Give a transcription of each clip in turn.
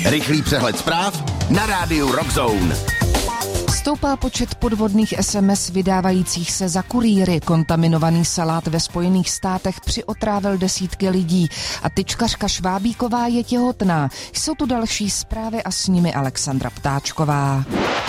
Rychlý přehled zpráv na rádiu Rock Zone. Stoupá počet podvodných SMS vydávajících se za kurýry. Kontaminovaný salát ve Spojených státech přiotrávil desítky lidí. A tyčkařka Švábíková je těhotná. Jsou tu další zprávy a s nimi Alexandra Ptáčková.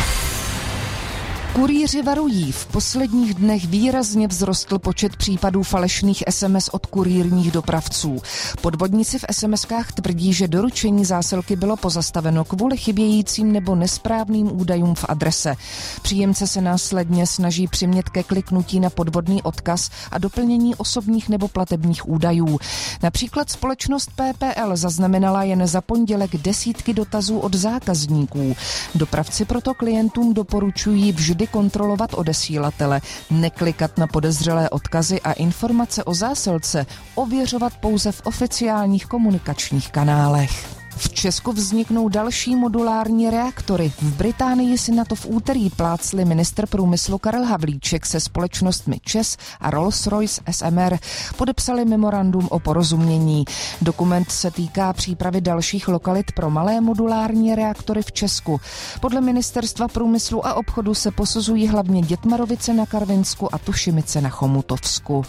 Kurýři varují. V posledních dnech výrazně vzrostl počet případů falešných SMS od kurýrních dopravců. Podvodníci v SMS-kách tvrdí, že doručení zásilky bylo pozastaveno kvůli chybějícím nebo nesprávným údajům v adrese. Příjemce se následně snaží přimět ke kliknutí na podvodný odkaz a doplnění osobních nebo platebních údajů. Například společnost PPL zaznamenala jen za pondělek desítky dotazů od zákazníků. Dopravci proto klientům doporučují vždy kontrolovat odesílatele, neklikat na podezřelé odkazy a informace o zásilce ověřovat pouze v oficiálních komunikačních kanálech. V Česku vzniknou další modulární reaktory. V Británii si na to v úterý plácli ministr průmyslu Karel Havlíček se společnostmi ČEZ a Rolls-Royce SMR. Podepsali memorandum o porozumění. Dokument se týká přípravy dalších lokalit pro malé modulární reaktory v Česku. Podle ministerstva průmyslu a obchodu se posuzují hlavně Dětmarovice na Karvinsku a Tušimice na Chomutovsku.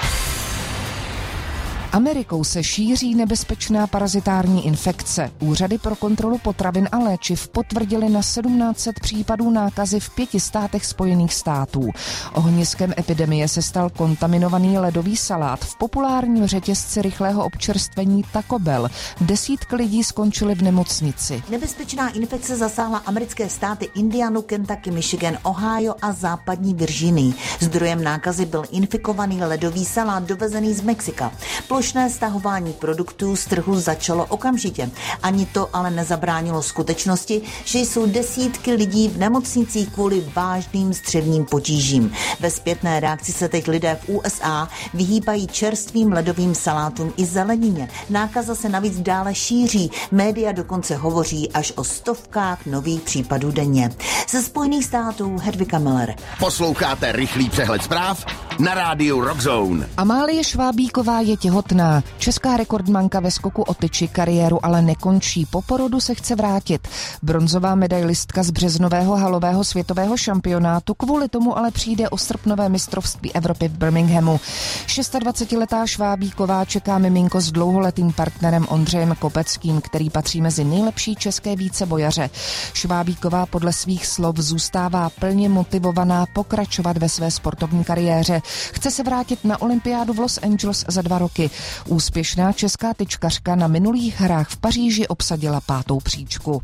Amerikou se šíří nebezpečná parazitární infekce. Úřady pro kontrolu potravin a léčiv potvrdily na 1700 případů nákazy v 5 státech Spojených států. Ohniskem epidemie se stal kontaminovaný ledový salát v populárním řetězci rychlého občerstvení Taco Bell. Desítky lidí skončily v nemocnici. Nebezpečná infekce zasáhla americké státy Indianu, Kentucky, Michigan, Ohio a západní Virginii. Zdrojem nákazy byl infikovaný ledový salát dovezený z Mexika. Plošné stahování produktů z trhu začalo okamžitě. Ani to ale nezabránilo skutečnosti, že jsou desítky lidí v nemocnicích kvůli vážným střevním potížím. Ve zpětné reakci se teď lidé v USA vyhýbají čerstvým ledovým salátům i zelenině. Nákaza se navíc dále šíří. Média dokonce hovoří až o stovkách nových případů denně. Ze Spojených států Hedvika Miller. Posloucháte rychlý přehled zpráv na rádiu Rock Zone. Amálie Švábíková je těhotná. Česká rekordmanka ve skoku o tyči kariéru ale nekončí. Po porodu se chce vrátit. Bronzová medailistka z březnového halového světového šampionátu kvůli tomu ale přijde o srpnové mistrovství Evropy v Birminghamu. 26letá Švábíková čeká miminko s dlouholetým partnerem Ondřejem Kopeckým, který patří mezi nejlepší české vícebojaře. Švábíková podle svých slov zůstává plně motivovaná pokračovat ve své sportovní kariéře. Chce se vrátit na olympiádu v Los Angeles za 2 roky. Úspěšná česká tyčkařka na minulých hrách v Paříži obsadila 5. příčku.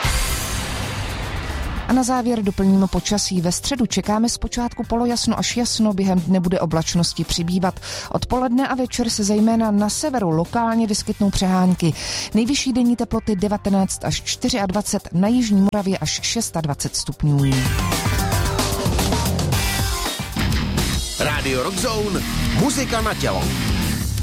A na závěr doplníme počasí. Ve středu čekáme zpočátku polojasno až jasno, během dne bude oblačnosti přibývat. Odpoledne a večer se zejména na severu lokálně vyskytnou přehánky. Nejvyšší denní teploty 19 až 24, na jižní Moravě až 26 stupňů. Radio Rock Zone, muzika na tělo.